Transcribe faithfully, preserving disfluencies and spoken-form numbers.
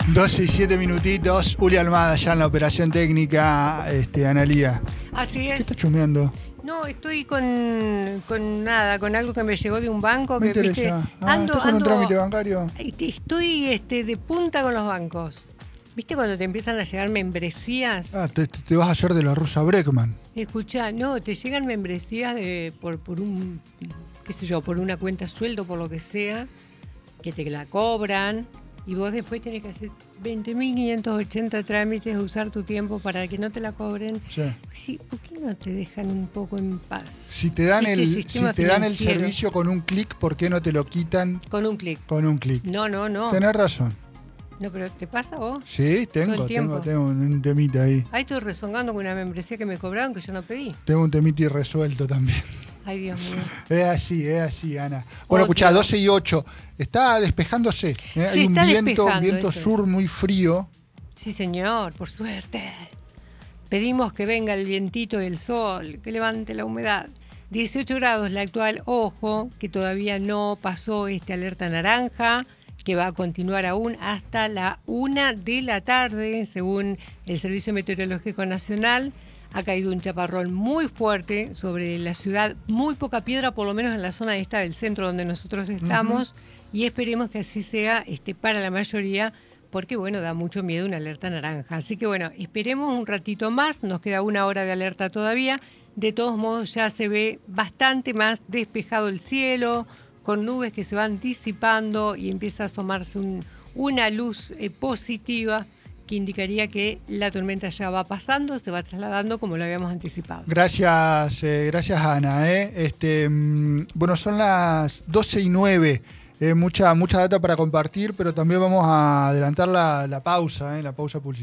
doce y siete minutitos. Uli Almada ya en la operación técnica, este, Analía. Así es. ¿Qué estás chumeando? No, estoy con, con nada, con algo que me llegó de un banco. Me que interesa. viste, Ah, ando, ¿estás con ando, un trámite bancario? Estoy este, de punta con los bancos. ¿Viste cuando te empiezan a llegar membresías? Ah, te, te vas a hacer de la rusa Breckman. Escuchá, no, te llegan membresías de, por, por un, qué sé yo, por una cuenta sueldo, por lo que sea, que te la cobran. Y vos después tenés que hacer veinte mil quinientos ochenta trámites, usar tu tiempo para que no te la cobren. Sí. Sí, ¿por qué no te dejan un poco en paz? Si te dan, Este el, sistema si te dan el financiero. servicio con un clic, ¿por qué no te lo quitan Con un clic. con un clic? No, no, no. Tenés razón. No, pero ¿te pasa a vos? Sí, Todo tengo, el tiempo. tengo, tengo un temita ahí. Ahí estoy rezongando con una membresía que me cobraron que yo no pedí. Tengo un temita irresuelto también. Ay, Dios mío. Es así, es así, Ana. Bueno, Otro. escuchá, doce y ocho. Está despejándose. ¿eh? Se Hay un está viento, despejando, viento eso sur es. muy frío. Sí, señor, por suerte. Pedimos que venga el vientito y el sol, que levante la humedad. dieciocho grados la actual, ojo, que todavía no pasó este alerta naranja, que va a continuar aún hasta la una de la tarde, según el Servicio Meteorológico Nacional. Ha caído un chaparrón muy fuerte sobre la ciudad, muy poca piedra, por lo menos en la zona esta del centro donde nosotros estamos, uh-huh. Y esperemos que así sea este, para la mayoría, porque bueno, da mucho miedo una alerta naranja. Así que bueno, esperemos un ratito más, nos queda una hora de alerta todavía. De todos modos ya se ve bastante más despejado el cielo, con nubes que se van disipando y empieza a asomarse un, una luz eh, positiva que indicaría que la tormenta ya va pasando, se va trasladando como lo habíamos anticipado. Gracias, eh, gracias Ana. Eh. Este, mmm, bueno, son las doce y nueve. Eh, mucha, mucha data para compartir, pero también vamos a adelantar la, la pausa, eh, la pausa publicitaria.